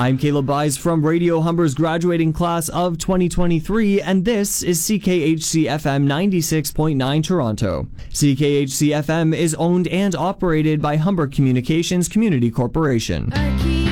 I'm Caleb Byes from Radio Humber's graduating class of 2023, and this is CKHC FM 96.9 Toronto. CKHC FM is owned and operated by Humber Communications Community Corporation.